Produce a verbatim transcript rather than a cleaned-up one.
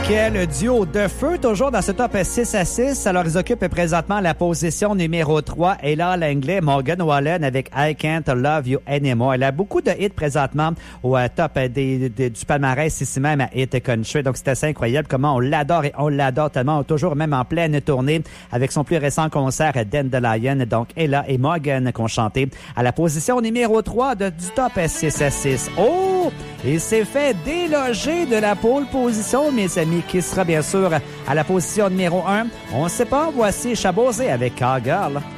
Quel duo de feu, toujours dans ce top six à six. Alors, ils occupent présentement la position numéro trois. Et là, l'anglais Morgan Wallen avec I Can't Love You Anymore. Elle a beaucoup de hits présentement au uh, top uh, des, des, du palmarès, ici même à Hit Country. Donc, c'est assez incroyable comment on l'adore et on l'adore tellement. Toujours même en pleine tournée avec son plus récent concert Dandelion. Donc, Ella et Morgan qui ont chanté à la position numéro trois de, du top six à six. Oh! Il s'est fait déloger de la pole position, mes amis, qui sera bien sûr à la position numéro un. On ne sait pas. Voici Chabosé avec Cowgirl.